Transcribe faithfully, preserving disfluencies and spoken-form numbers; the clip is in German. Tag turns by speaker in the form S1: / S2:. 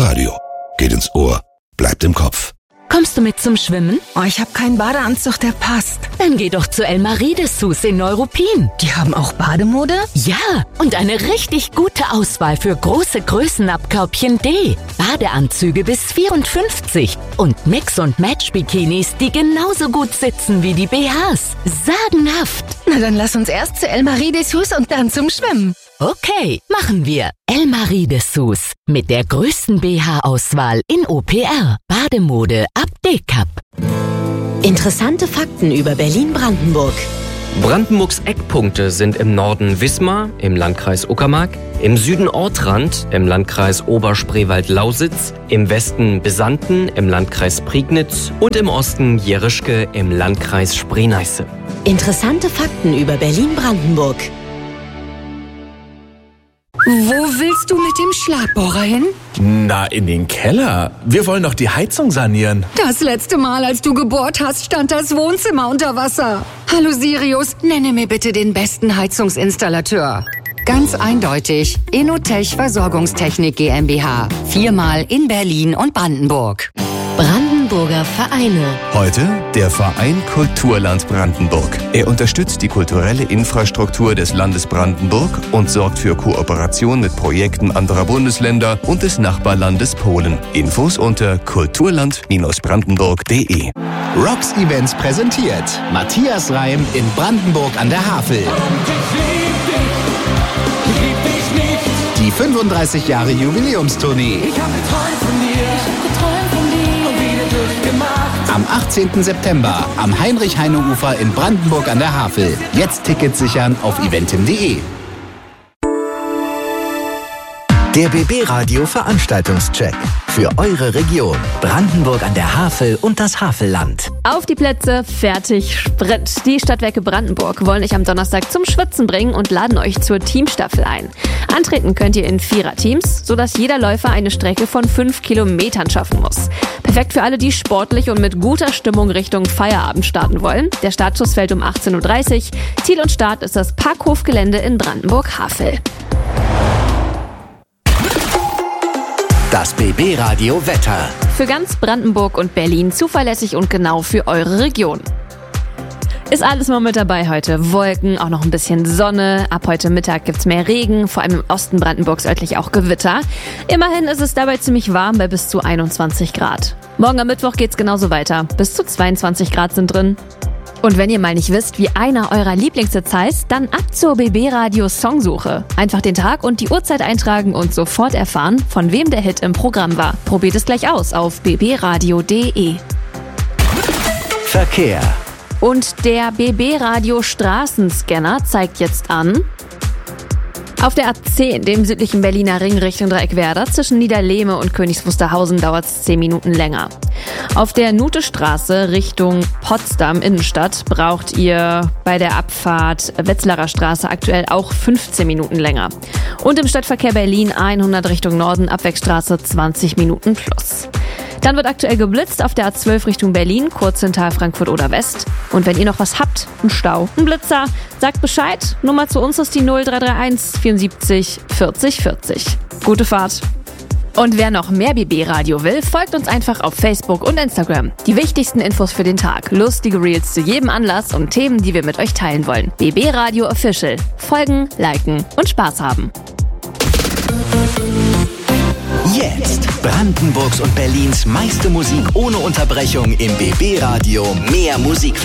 S1: Radio. Geht ins Ohr, bleibt im Kopf.
S2: Kommst du mit zum Schwimmen?
S3: Oh, ich habe keinen Badeanzug, der passt.
S2: Dann geh doch zu Elmarie Dessous in Neuruppin.
S3: Die haben auch Bademode?
S2: Ja, und eine richtig gute Auswahl für große Größen ab Körbchen D. Badeanzüge bis vierundfünfzig und Mix- und Match-Bikinis, die genauso gut sitzen wie die B Hs. Sagenhaft.
S3: Na, dann lass uns erst zu Elmarie Dessous und dann zum Schwimmen.
S2: Okay, machen wir. Elmarie Dessous mit der größten B H-Auswahl in O P R. Bademode ab D-Cup.
S4: Interessante Fakten über Berlin-Brandenburg.
S5: Brandenburgs Eckpunkte sind im Norden Wismar im Landkreis Uckermark, im Süden Ortrand im Landkreis Oberspreewald-Lausitz, im Westen Besanten im Landkreis Prignitz und im Osten Jerischke im Landkreis Spree-Neiße.
S4: Interessante Fakten über Berlin-Brandenburg.
S3: Wo willst du mit dem Schlagbohrer hin?
S6: Na, in den Keller. Wir wollen doch die Heizung sanieren.
S3: Das letzte Mal, als du gebohrt hast, stand das Wohnzimmer unter Wasser. Hallo Sirius, nenne mir bitte den besten Heizungsinstallateur. Ganz eindeutig, Inotech Versorgungstechnik GmbH. Viermal in Berlin und Brandenburg.
S4: Brandenburger Vereine.
S7: Heute der Verein Kulturland Brandenburg. Er unterstützt die kulturelle Infrastruktur des Landes Brandenburg und sorgt für Kooperation mit Projekten anderer Bundesländer und des Nachbarlandes Polen. Infos unter kulturland Bindestrich brandenburg punkt de.
S8: Rocks Events präsentiert Matthias Reim in Brandenburg an der Havel. Die fünfunddreißig Jahre Jubiläumstournee.
S9: Ich hab geträumt von dir. Ich hab geträumt von dir. Und wieder durchgemacht.
S8: Am achtzehnten September am Heinrich-Heine-Ufer in Brandenburg an der Havel. Jetzt Tickets sichern auf eventim punkt de.
S10: Der B B-Radio Veranstaltungscheck für eure Region. Brandenburg an der Havel und das Havelland.
S11: Auf die Plätze, fertig, Sprint. Die Stadtwerke Brandenburg wollen euch am Donnerstag zum Schwitzen bringen und laden euch zur Teamstaffel ein. Antreten könnt ihr in Viererteams, sodass jeder Läufer eine Strecke von fünf Kilometern schaffen muss. Perfekt für alle, die sportlich und mit guter Stimmung Richtung Feierabend starten wollen. Der Startschuss fällt um achtzehn Uhr dreißig. Ziel und Start ist das Parkhofgelände in Brandenburg-Havel.
S10: Das B B-Radio Wetter.
S11: Für ganz Brandenburg und Berlin zuverlässig und genau für eure Region. Ist alles mal mit dabei heute. Wolken, auch noch ein bisschen Sonne. Ab heute Mittag gibt's mehr Regen, vor allem im Osten Brandenburgs örtlich auch Gewitter. Immerhin ist es dabei ziemlich warm bei bis zu einundzwanzig Grad. Morgen am Mittwoch geht's genauso weiter. Bis zu zweiundzwanzig Grad sind drin. Und wenn ihr mal nicht wisst, wie einer eurer Lieblingshits heißt, dann ab zur B B-Radio Songsuche. Einfach den Tag und die Uhrzeit eintragen und sofort erfahren, von wem der Hit im Programm war. Probiert es gleich aus auf b b radio punkt de.
S10: Verkehr.
S11: Und der B B-Radio Straßenscanner zeigt jetzt an: Auf der A zehn, dem südlichen Berliner Ring Richtung Dreieckwerder, zwischen Niederlehme und Königs Wusterhausen dauert es zehn Minuten länger. Auf der Nutestraße Richtung Potsdam Innenstadt braucht ihr bei der Abfahrt Wetzlarer Straße aktuell auch fünfzehn Minuten länger. Und im Stadtverkehr Berlin hundert Richtung Norden, Abwegstraße zwanzig Minuten plus. Dann wird aktuell geblitzt auf der A zwölf Richtung Berlin, kurz hinter Frankfurt oder West. Und wenn ihr noch was habt, ein Stau, ein Blitzer, sagt Bescheid. Nummer zu uns ist die null drei drei eins vierundsiebzig vierzig vierzig. Gute Fahrt. Und wer noch mehr B B-Radio will, folgt uns einfach auf Facebook und Instagram. Die wichtigsten Infos für den Tag, lustige Reels zu jedem Anlass und Themen, die wir mit euch teilen wollen. B B-Radio Official. Folgen, liken und Spaß haben.
S10: Jetzt Brandenburgs und Berlins meiste Musik ohne Unterbrechung im B B-Radio. Mehr Musik.